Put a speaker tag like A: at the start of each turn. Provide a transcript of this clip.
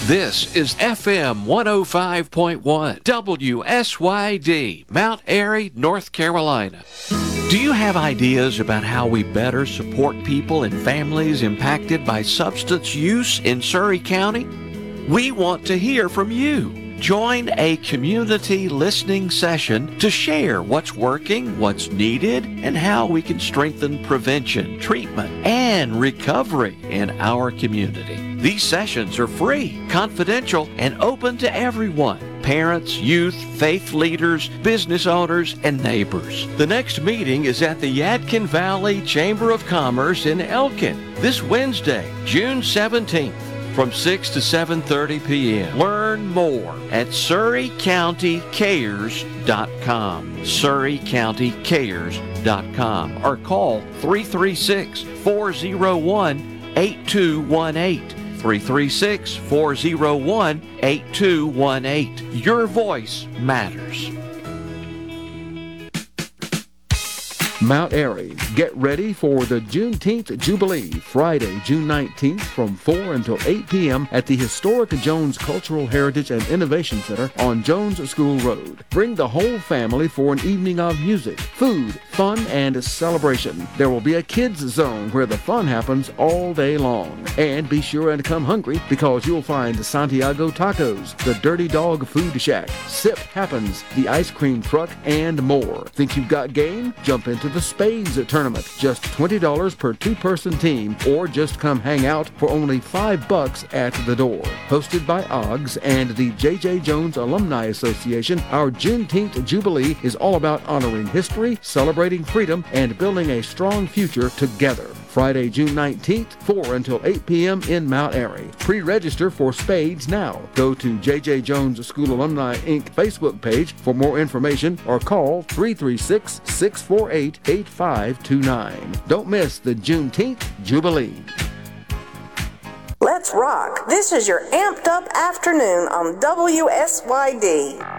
A: This is FM 105.1 WSYD, Mount Airy, North Carolina. Do you have ideas about how we better support people and families impacted by substance use in Surry County? We want to hear from you. Join a community listening session to share what's working, what's needed, and how we can strengthen prevention, treatment, and recovery in our community. These sessions are free, confidential, and open to everyone. Parents, youth, faith leaders, business owners, and neighbors. The next meeting is at the Yadkin Valley Chamber of Commerce in Elkin this Wednesday, June 17th. From 6 to 7:30 p.m. Learn more at SurryCountyCares.com. SurryCountyCares.com or call 336-401-8218. 336-401-8218. Your voice matters.
B: Mount Airy, get ready for the Juneteenth Jubilee, Friday, June 19th from 4 until 8 p.m. at the historic Jones Cultural Heritage and Innovation Center on Jones School Road. Bring the whole family for an evening of music, food, fun, and celebration. There will be a kids zone where the fun happens all day long. And be sure and come hungry because you'll find Santiago Tacos, the Dirty Dog Food Shack, Sip Happens, the Ice Cream Truck, and more. Think you've got game? Jump into the Spades Tournament. Just $20 per two-person team, or just come hang out for only $5 at the door. Hosted by OGS and the J.J. Jones Alumni Association, our Juneteenth Jubilee is all about honoring history, celebrating freedom, and building a strong future together. Friday, June 19th, 4 until 8 p.m. in Mount Airy. Pre-register for Spades now. Go to J.J. Jones School Alumni Inc. Facebook page for more information or call 336-648-8529. Don't miss the Juneteenth Jubilee.
C: Let's rock. This is your amped up afternoon on WSYD.